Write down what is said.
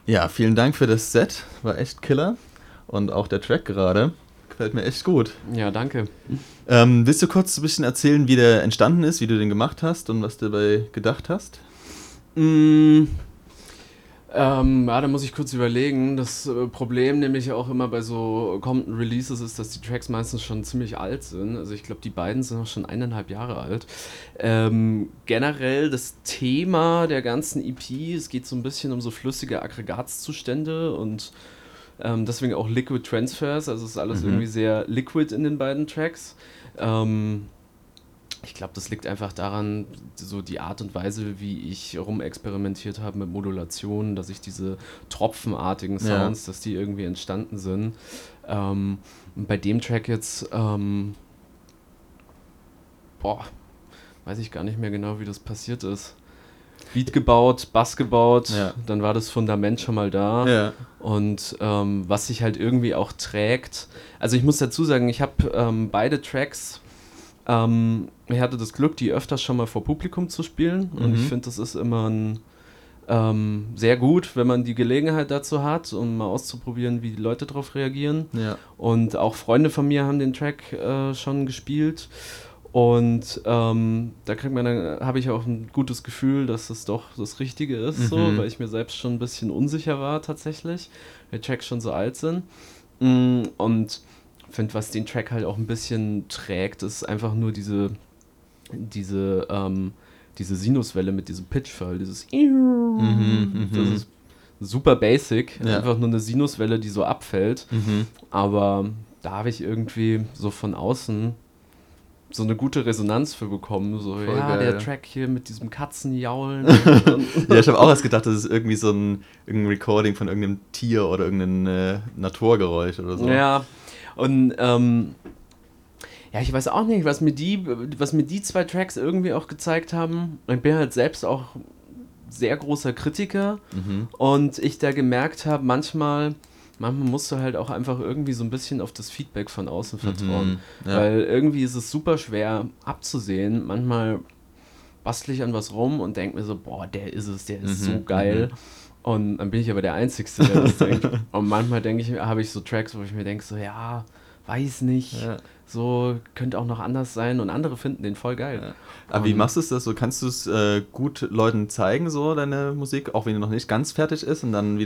Ja, vielen Dank für das Set. War echt Killer. Und auch der Track gerade. Gefällt mir echt gut. Ja, danke. Willst du kurz ein bisschen erzählen, wie der entstanden ist, wie du den gemacht hast und was du dabei gedacht hast? Mm, ja, da muss ich kurz überlegen. Das Problem nämlich auch immer bei so kommenden Releases ist, dass die Tracks meistens schon ziemlich alt sind. Also ich glaube, die beiden sind auch schon 1,5 Jahre alt. Generell das Thema der ganzen EP, es geht so ein bisschen um so flüssige Aggregatzustände und deswegen auch Liquid Transfers. Also es ist alles irgendwie Mhm. sehr liquid in den beiden Tracks. Ähm, Ich glaube, das liegt einfach daran, so die Art und Weise, wie ich rumexperimentiert habe mit Modulation, dass ich diese tropfenartigen Ja. Sounds, dass die irgendwie entstanden sind. Und bei dem Track jetzt, boah, weiß ich gar nicht mehr genau, wie das passiert ist. Beat gebaut, Bass gebaut, Ja. dann war das Fundament schon mal da. Ja. Und was sich halt irgendwie auch trägt. Also ich muss dazu sagen, ich habe beide Tracks. Ich hatte das Glück, die öfters schon mal vor Publikum zu spielen und ich Mhm. finde, das ist immer sehr gut, wenn man die Gelegenheit dazu hat, um mal auszuprobieren, wie die Leute darauf reagieren. Ja. Und auch Freunde von mir haben den Track schon gespielt und da habe ich auch ein gutes Gefühl, dass es doch das Richtige ist, so, Mhm. weil ich mir selbst schon ein bisschen unsicher war tatsächlich, weil die Tracks schon so alt sind. Und finde, was den Track halt auch ein bisschen trägt, ist einfach nur diese, diese Sinuswelle mit diesem Pitchfall, dieses Mhm. das Mhm. ist super basic, Ja. einfach nur eine Sinuswelle, die so abfällt, Mhm. aber da habe ich irgendwie so von außen so eine gute Resonanz für bekommen, so, Voll ja, der geil. Track hier mit diesem Katzenjaulen Ja, ich habe auch erst gedacht, das ist irgendwie so irgendein Recording von irgendeinem Tier oder irgendeinem Naturgeräusch oder so. ja, und ja, ich weiß auch nicht, was mir die zwei Tracks irgendwie auch gezeigt haben. Ich bin halt selbst auch sehr großer Kritiker Mhm. und ich da gemerkt habe, manchmal musst du halt auch einfach irgendwie so ein bisschen auf das Feedback von außen vertrauen. Mhm. Ja. Weil irgendwie ist es super schwer abzusehen. Manchmal bastle ich an was rum und denke mir so, boah, der ist es, der ist so Mhm. geil. Und dann bin ich aber der Einzige, der das denkt. Und manchmal habe ich so Tracks, wo ich mir denke, so, ja, weiß nicht, Ja. so könnte auch noch anders sein und andere finden den voll geil. Ja. Aber wie Und machst du es das so? Kannst du es gut Leuten zeigen, so deine Musik, auch wenn die noch nicht ganz fertig ist und dann